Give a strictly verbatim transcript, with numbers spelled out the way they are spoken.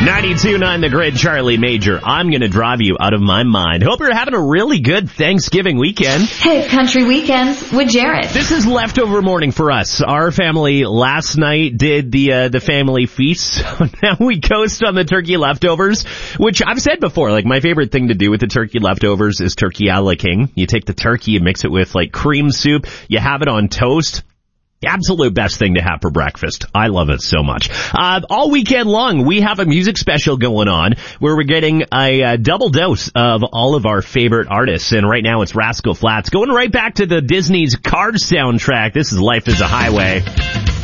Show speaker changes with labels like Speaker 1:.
Speaker 1: ninety-two point nine The Grid, Charlie Major. I'm going to drive you out of my mind. Hope you're having a really good Thanksgiving weekend.
Speaker 2: Hey, Country Weekends with Jared.
Speaker 1: This is leftover morning for us. Our family last night did the uh, the family feast. So now we coast on the turkey leftovers, which I've said before, like my favorite thing to do with the turkey leftovers is turkey a la king. You take the turkey, you mix it with like cream soup, you have it on toast. The absolute best thing to have for breakfast. I love it so much. Uh, all weekend long, we have a music special going on where we're getting a, a double dose of all of our favorite artists. And right now it's Rascal Flatts. Going right back to the Disney's Cars soundtrack. This is Life is a Highway.